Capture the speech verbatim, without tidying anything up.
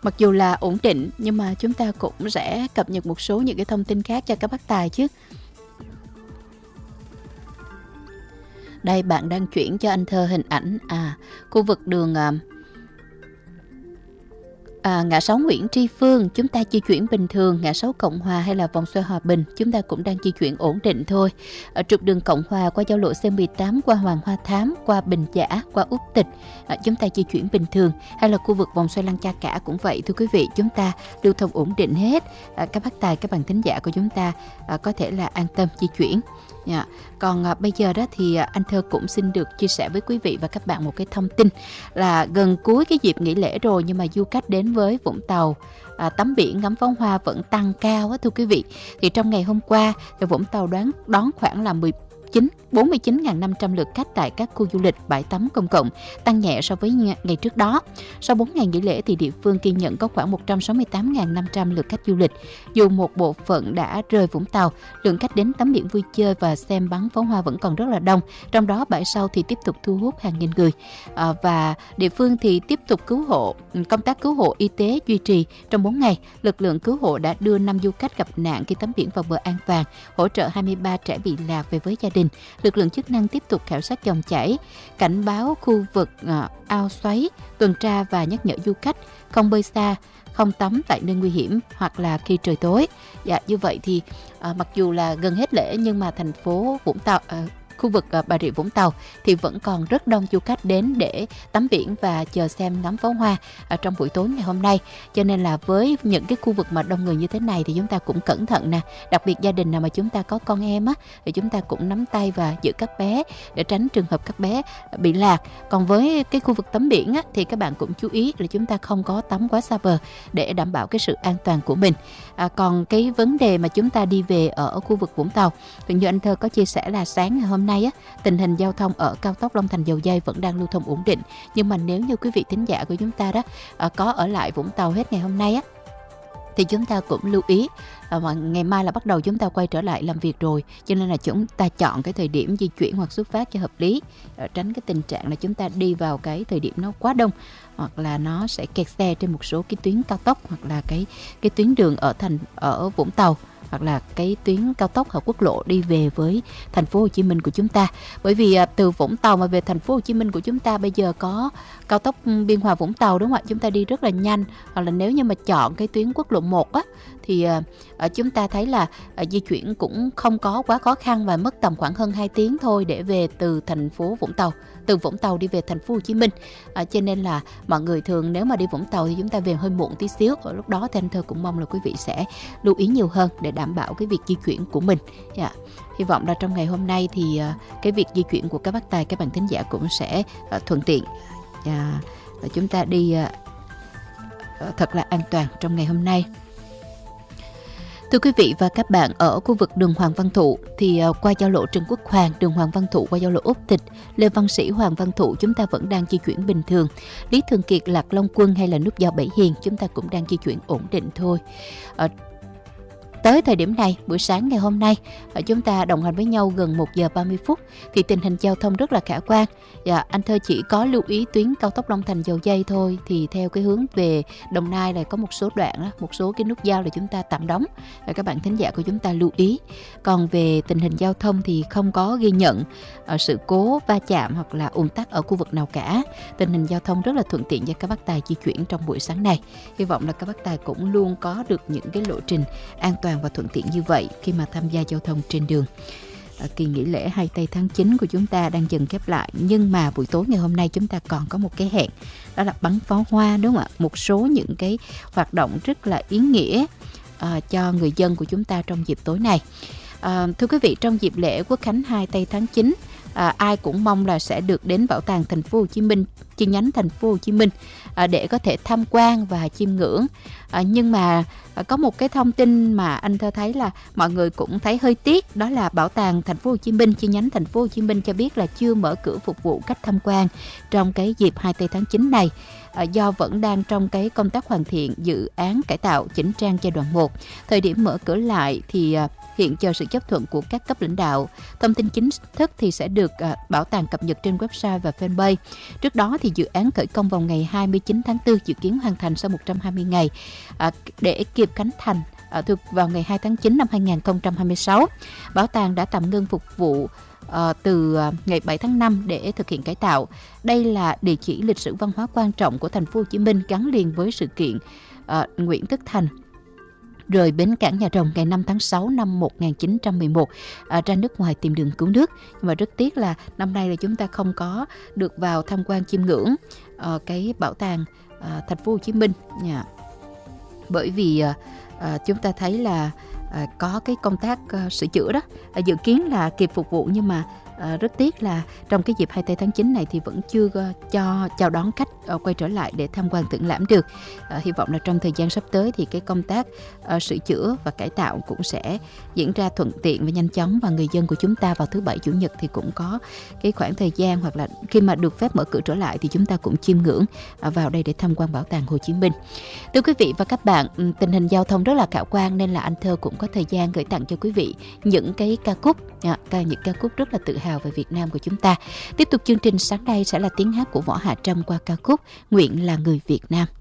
Mặc dù là ổn định nhưng mà chúng ta cũng sẽ cập nhật một số những cái thông tin khác cho các bác tài chứ. Đây, bạn đang chuyển cho anh Thơ hình ảnh à khu vực đường à, À, ngã sáu Nguyễn Tri Phương chúng ta di chuyển bình thường, ngã sáu Cộng Hòa hay là vòng xoay Hòa Bình chúng ta cũng đang di chuyển ổn định thôi. Ở trục đường Cộng Hòa qua giao lộ C mười tám, qua Hoàng Hoa Thám, qua Bình Giả, qua Úc Tịch à, chúng ta di chuyển bình thường, hay là khu vực vòng xoay Lăng Cha Cả cũng vậy thưa quý vị, chúng ta lưu thông ổn định hết. À, các bác tài, các bạn thính giả của chúng ta à, có thể là an tâm di chuyển. Yeah. Còn à, bây giờ đó thì à, anh Thơ cũng xin được chia sẻ với quý vị và các bạn một cái thông tin là gần cuối cái dịp nghỉ lễ rồi nhưng mà du khách đến với Vũng Tàu à, tắm biển ngắm pháo hoa vẫn tăng cao á thưa quý vị. Thì trong ngày hôm qua thì Vũng Tàu đoán đón khoảng là bốn mươi chín nghìn năm trăm lượt khách tại các khu du lịch, bãi tắm công cộng, tăng nhẹ so với ngày trước đó. Sau bốn ngày nghỉ lễ thì địa phương ghi nhận có khoảng một trăm sáu mươi tám nghìn năm trăm lượt khách du lịch. Dù một bộ phận đã rời Vũng Tàu, lượng khách đến tắm biển vui chơi và xem bắn pháo hoa vẫn còn rất là đông. Trong đó bãi sau thì tiếp tục thu hút hàng nghìn người. À, và địa phương thì tiếp tục cứu hộ, công tác cứu hộ y tế duy trì trong bốn ngày. Lực lượng cứu hộ đã đưa năm du khách gặp nạn khi tắm biển vào bờ an toàn, hỗ trợ hai mươi ba trẻ bị lạc về với gia đình. Lực lượng chức năng tiếp tục khảo sát dòng chảy, cảnh báo khu vực uh, ao xoáy, tuần tra và nhắc nhở du khách không bơi xa, không tắm tại nơi nguy hiểm hoặc là khi trời tối. Dạ, như vậy thì uh, mặc dù là gần hết lễ nhưng mà thành phố Vũng Tàu, uh, khu vực uh, Bà Rịa Vũng Tàu thì vẫn còn rất đông du khách đến để tắm biển và chờ xem ngắm pháo hoa ở trong buổi tối ngày hôm nay. Cho nên là với những cái khu vực mà đông người như thế này thì chúng ta cũng cẩn thận nè, đặc biệt gia đình nào mà chúng ta có con em á thì chúng ta cũng nắm tay và giữ các bé để tránh trường hợp các bé bị lạc. Còn với cái khu vực tắm biển á thì các bạn cũng chú ý là chúng ta không có tắm quá xa bờ để đảm bảo cái sự an toàn của mình. À, còn cái vấn đề mà chúng ta đi về ở khu vực Vũng Tàu thì như anh Thơ có chia sẻ là sáng ngày hôm nay á, tình hình giao thông ở cao tốc Long Thành Dầu Giây vẫn đang lưu thông ổn định. Nhưng mà nếu như quý vị thính giả của chúng ta đó à, có ở lại Vũng Tàu hết ngày hôm nay á thì chúng ta cũng lưu ý à, mà ngày mai là bắt đầu chúng ta quay trở lại làm việc rồi, cho nên là chúng ta chọn cái thời điểm di chuyển hoặc xuất phát cho hợp lý, à, tránh cái tình trạng là chúng ta đi vào cái thời điểm nó quá đông hoặc là nó sẽ kẹt xe trên một số cái tuyến cao tốc hoặc là cái cái tuyến đường ở thành ở Vũng Tàu hoặc là cái tuyến cao tốc hoặc quốc lộ đi về với thành phố Hồ Chí Minh của chúng ta. Bởi vì à, từ Vũng Tàu mà về thành phố Hồ Chí Minh của chúng ta bây giờ có cao tốc Biên Hòa Vũng Tàu đúng không ạ? Chúng ta đi rất là nhanh. Hoặc là nếu như mà chọn cái tuyến quốc lộ một á thì à, chúng ta thấy là à, di chuyển cũng không có quá khó khăn và mất tầm khoảng hơn hai tiếng thôi để về từ thành phố Vũng Tàu. Từ Vũng Tàu đi về thành phố Hồ Chí Minh. À, cho nên là mọi người thường nếu mà đi Vũng Tàu thì chúng ta về hơi muộn tí xíu. Ở lúc đó thì anh Thơ cũng mong là quý vị sẽ lưu ý nhiều hơn để đảm bảo cái việc di chuyển của mình. Yeah. Hy vọng là trong ngày hôm nay thì uh, cái việc di chuyển của các bác tài, các bạn thính giả cũng sẽ uh, thuận tiện. Yeah. Và chúng ta đi uh, uh, thật là an toàn trong ngày hôm nay. Thưa quý vị và các bạn, ở khu vực đường Hoàng Văn Thụ thì qua giao lộ Trần Quốc Hoàng, đường Hoàng Văn Thụ qua giao lộ Úc Tịch, Lê Văn Sĩ, Hoàng Văn Thụ chúng ta vẫn đang di chuyển bình thường. Lý Thường Kiệt, Lạc Long Quân hay là nút giao Bảy Hiền chúng ta cũng đang di chuyển ổn định thôi. Ở tới thời điểm này, buổi sáng ngày hôm nay, chúng ta đồng hành với nhau gần một giờ ba mươi phút thì tình hình giao thông rất là khả quan. Dạ, anh Thơ chỉ có lưu ý tuyến cao tốc Long Thành Dầu Giây thôi, thì theo cái hướng về Đồng Nai là có một số đoạn, một số cái nút giao là chúng ta tạm đóng. Và các bạn thính giả của chúng ta lưu ý. Còn về tình hình giao thông thì không có ghi nhận uh, sự cố va chạm hoặc là ùn tắc ở khu vực nào cả. Tình hình giao thông rất là thuận tiện cho các bác tài di chuyển trong buổi sáng này. Hy vọng là các bác tài cũng luôn có được những cái lộ trình an toàn và thuận tiện như vậy khi mà tham gia giao thông trên đường. À, kỳ nghỉ lễ hai tây tháng chín của chúng ta đang dần khép lại, nhưng mà buổi tối ngày hôm nay chúng ta còn có một cái hẹn, đó là bắn pháo hoa, đúng không ạ? Một số những cái hoạt động rất là ý nghĩa à, cho người dân của chúng ta trong dịp tối này. À, thưa quý vị, trong dịp lễ Quốc khánh hai tây tháng chín, à, ai cũng mong là sẽ được đến Bảo tàng Thành phố Hồ Chí Minh, chi nhánh Thành phố Hồ Chí Minh à, để có thể tham quan và chiêm ngưỡng. À, nhưng mà à, có một cái thông tin mà anh Thơ thấy là mọi người cũng thấy hơi tiếc, đó là Bảo tàng Thành phố Hồ Chí Minh, chi nhánh Thành phố Hồ Chí Minh cho biết là chưa mở cửa phục vụ khách tham quan trong cái dịp hai tây tháng chín này. À, do vẫn đang trong cái công tác hoàn thiện dự án cải tạo chỉnh trang giai đoạn một. Thời điểm mở cửa lại thì à, hiện chờ sự chấp thuận của các cấp lãnh đạo. Thông tin chính thức thì sẽ được được à, bảo tàng cập nhật trên website và fanpage. Trước đó thì dự án khởi công vào ngày hai mươi chín tháng tư, dự kiến hoàn thành sau một trăm hai mươi ngày à, để kịp khánh thành à, thực vào ngày hai tháng chín năm hai nghìn không trăm hai mươi sáu. Bảo tàng đã tạm ngưng phục vụ À, từ à, ngày bảy tháng năm để thực hiện cải tạo. Đây là địa chỉ lịch sử văn hóa quan trọng của thành phố Hồ Chí Minh, gắn liền với sự kiện à, Nguyễn Tất Thành rời bến cảng Nhà Rồng ngày năm tháng sáu năm một nghìn chín trăm mười một à, ra nước ngoài tìm đường cứu nước. Nhưng mà rất tiếc là năm nay là chúng ta không có được vào tham quan chiêm ngưỡng à, cái bảo tàng à, thành phố Hồ Chí Minh nha. Bởi vì à, à, chúng ta thấy là À, có cái công tác uh, sửa chữa đó, à, dự kiến là kịp phục vụ, nhưng mà à, rất tiếc là trong cái dịp hai mươi tư tháng chín này thì vẫn chưa uh, cho chào đón khách uh, quay trở lại để tham quan triển lãm được. À, hy vọng là trong thời gian sắp tới thì cái công tác uh, sửa chữa và cải tạo cũng sẽ diễn ra thuận tiện và nhanh chóng, và người dân của chúng ta vào thứ bảy chủ nhật thì cũng có cái khoảng thời gian, hoặc là khi mà được phép mở cửa trở lại thì chúng ta cũng chiêm ngưỡng uh, vào đây để tham quan bảo tàng Hồ Chí Minh. Thưa quý vị và các bạn, tình hình giao thông rất là khả quan nên là anh Thơ cũng có thời gian gửi tặng cho quý vị những cái ca khúc, à, những ca khúc rất là tự hào về Việt Nam của chúng ta. Tiếp tục chương trình sáng nay sẽ là tiếng hát của Võ Hạ Trâm qua ca khúc Nguyện là người Việt Nam.